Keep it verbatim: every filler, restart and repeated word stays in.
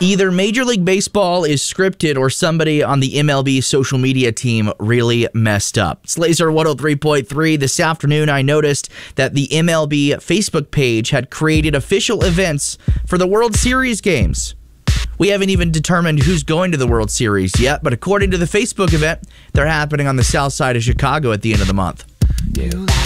Either Major League Baseball is scripted or somebody on the M L B social media team really messed up. It's Laser one oh three point three. This afternoon, I noticed that the M L B Facebook page had created official events for the World Series games. We haven't even determined who's going to the World Series yet, but according to the Facebook event, they're happening on the south side of Chicago at the end of the month. You